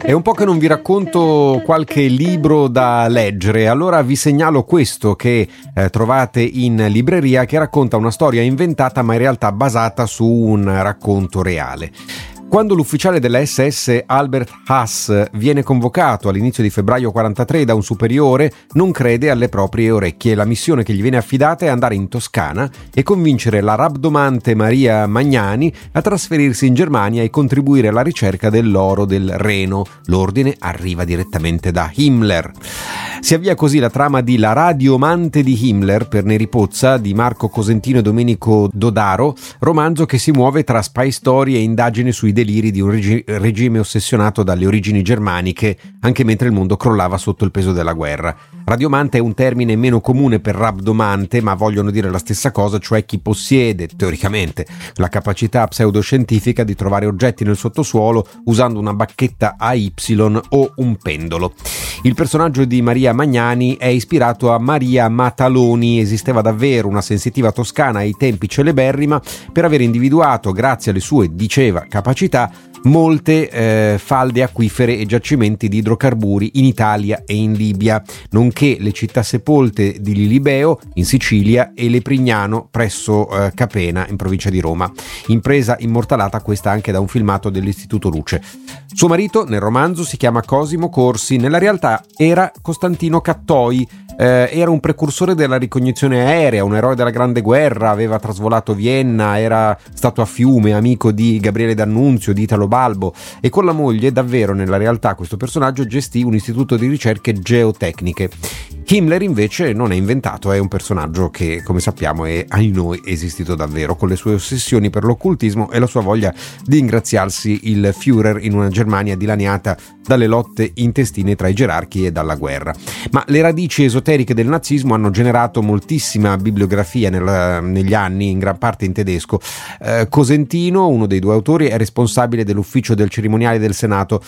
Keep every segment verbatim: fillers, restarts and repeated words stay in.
È un po' che non vi racconto qualche libro da leggere, allora vi segnalo questo che eh, trovate in libreria, che racconta una storia inventata ma in realtà basata su un racconto reale. Quando l'ufficiale della S S Albert Hass viene convocato all'inizio di febbraio quarantatré da un superiore, non crede alle proprie orecchie. La missione che gli viene affidata è andare in Toscana e convincere la rabdomante Maria Magnani a trasferirsi in Germania e contribuire alla ricerca dell'oro del Reno. L'ordine arriva direttamente da Himmler. Si avvia così la trama di La radiomante di Himmler per Neri Pozza di Marco Cosentino e Domenico Dodaro, romanzo che si muove tra spy story e indagine sui deliri di un regi- regime ossessionato dalle origini germaniche, anche mentre il mondo crollava sotto il peso della guerra. Radiomante è un termine meno comune per rabdomante, ma vogliono dire la stessa cosa, cioè chi possiede, teoricamente, la capacità pseudoscientifica di trovare oggetti nel sottosuolo usando una bacchetta A Y o un pendolo. Il personaggio di Maria Magnani è ispirato a Maria Mataloni. Esisteva davvero una sensitiva toscana ai tempi celeberrima per aver individuato, grazie alle sue, diceva, capacità, molte eh, falde acquifere e giacimenti di idrocarburi in Italia e in Libia, nonché le città sepolte di Lilibeo in Sicilia e Leprignano presso eh, Capena in provincia di Roma. Impresa immortalata questa anche da un filmato dell'Istituto Luce. Suo marito nel romanzo si chiama Cosimo Corsi, nella realtà era Costantino Cattoi. Eh, era un precursore della ricognizione aerea, un eroe della Grande Guerra, aveva trasvolato Vienna, era stato a Fiume, amico di Gabriele D'Annunzio, di Italo Balbo, e con la moglie davvero nella realtà questo personaggio gestì un istituto di ricerche geotecniche. Himmler invece non è inventato, è un personaggio che, come sappiamo, è ai noi esistito davvero, con le sue ossessioni per l'occultismo e la sua voglia di ingraziarsi il Führer in una Germania dilaniata dalle lotte intestine tra i gerarchi e dalla guerra. Ma le radici esoteriche del nazismo hanno generato moltissima bibliografia nel, negli anni, in gran parte in tedesco. Eh, Cosentino, uno dei due autori, è responsabile dell'ufficio del cerimoniale del Senato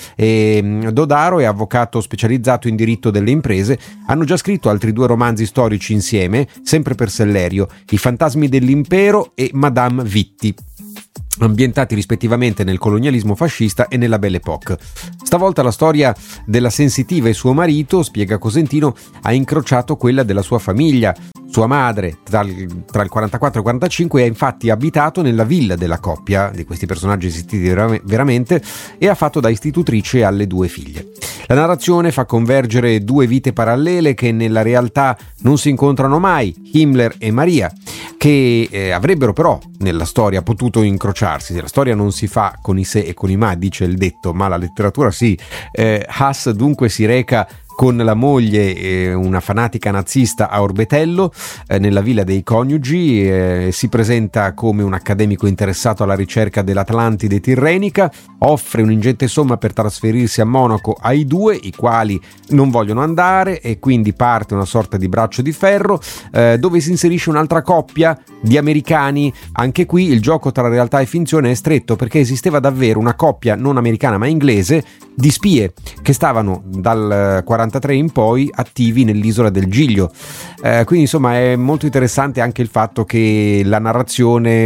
e Dodaro è avvocato specializzato in diritto delle imprese. Hanno già scritto altri due romanzi storici insieme, sempre per Sellerio, I fantasmi dell'impero e Madame Vitti, ambientati rispettivamente nel colonialismo fascista e nella Belle Époque. Stavolta la storia della sensitiva e suo marito, spiega Cosentino, ha incrociato quella della sua famiglia. Sua madre, tra il, tra il quarantaquattro e il quarantacinque, ha infatti abitato nella villa della coppia, di questi personaggi esistiti vera- veramente, e ha fatto da istitutrice alle due figlie. La narrazione fa convergere due vite parallele che nella realtà non si incontrano mai, Himmler e Maria, che eh, avrebbero però nella storia potuto incrociarsi. La storia non si fa con i se e con i ma, dice il detto, ma la letteratura sì. Eh, Hass dunque si reca con la moglie, eh, una fanatica nazista, a Orbetello, eh, nella villa dei coniugi. Eh, si presenta come un accademico interessato alla ricerca dell'Atlantide tirrenica, offre un'ingente somma per trasferirsi a Monaco ai due, i quali non vogliono andare, e quindi parte una sorta di braccio di ferro eh, dove si inserisce un'altra coppia di americani. Anche qui il gioco tra realtà e finzione è stretto, perché esisteva davvero una coppia non americana ma inglese di spie che stavano dal quarantatré in poi attivi nell'isola del Giglio. Eh, quindi insomma è molto interessante anche il fatto che la narrazione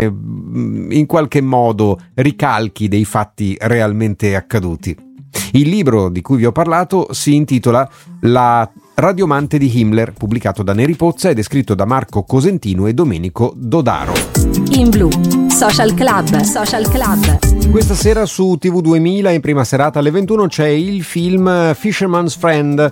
in qualche modo ricalchi dei fatti realmente accaduti. Il libro di cui vi ho parlato si intitola La radiomante di Himmler, pubblicato da Neri Pozza ed è scritto da Marco Cosentino e Domenico Dodaro. In Blu, Social Club, Social Club. Questa sera su T V duemila in prima serata alle ventuno c'è il film Fisherman's Friend,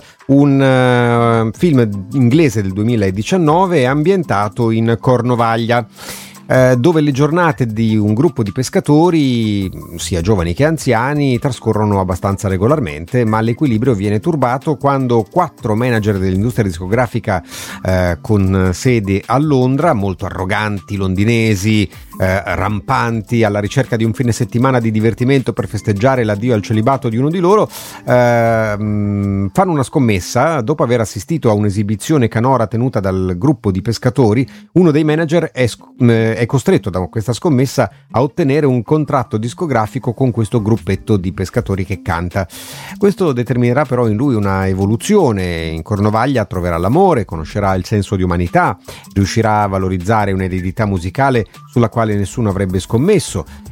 un uh, film inglese del duemiladiciannove ambientato in Cornovaglia, eh, dove le giornate di un gruppo di pescatori, sia giovani che anziani, trascorrono abbastanza regolarmente, ma l'equilibrio viene turbato quando quattro manager dell'industria discografica eh, con sede a Londra, molto arroganti londinesi, eh, rampanti, alla ricerca di un fine settimana di divertimento per festeggiare l'addio al celibato di uno di loro, eh, fanno una scommessa. Dopo aver assistito a un'esibizione canora tenuta dal gruppo di pescatori, uno dei manager è, è costretto da questa scommessa a ottenere un contratto discografico con questo gruppetto di pescatori che canta. Questo determinerà però in lui una evoluzione. In Cornovaglia troverà l'amore, conoscerà il senso di umanità, riuscirà a valorizzare un'eredità musicale sulla quale nessuno avrebbe scommesso,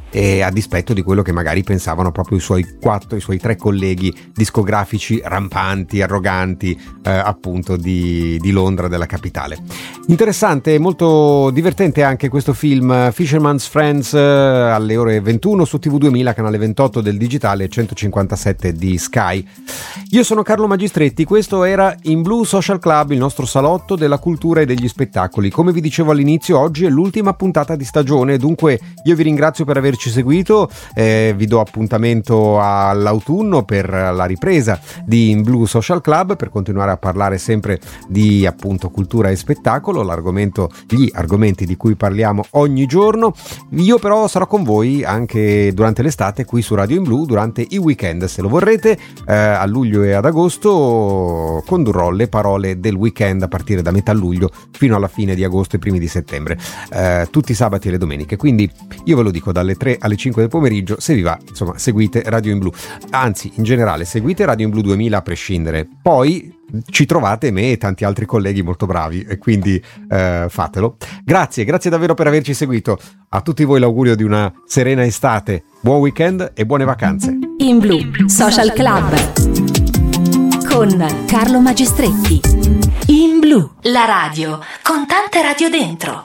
e a dispetto di quello che magari pensavano proprio i suoi quattro, i suoi tre colleghi discografici rampanti, arroganti, eh, appunto di, di Londra, della capitale. Interessante e molto divertente anche questo film Fisherman's Friends, eh, alle ore ventuno su T V duemila, canale ventotto del digitale, centocinquantasette di Sky. Io sono Carlo Magistretti, questo era In Blue Social Club, il nostro salotto della cultura e degli spettacoli. Come vi dicevo all'inizio, oggi è l'ultima puntata di stagione, dunque io vi ringrazio per averci seguito, eh, vi do appuntamento all'autunno per la ripresa di In Blue Social Club, per continuare a parlare sempre di appunto cultura e spettacolo, l'argomento, gli argomenti di cui parliamo ogni giorno. Io però sarò con voi anche durante l'estate qui su Radio In Blue, durante i weekend, se lo vorrete. eh, a luglio e ad agosto condurrò le parole del weekend a partire da metà luglio fino alla fine di agosto e primi di settembre, eh, tutti i sabati e le domeniche, quindi io ve lo dico, dalle tre alle cinque del pomeriggio, se vi va, insomma, seguite Radio In Blue, anzi in generale seguite Radio In Blue duemila a prescindere, poi ci trovate me e tanti altri colleghi molto bravi e quindi eh, fatelo. Grazie, grazie davvero per averci seguito. A tutti voi l'augurio di una serena estate, buon weekend e buone vacanze. In Blue Social Club con Carlo Magistretti. In Blue, la radio con tante radio dentro.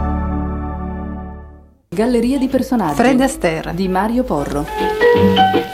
Galleria di personaggi. Fred Astaire di Mario Porro.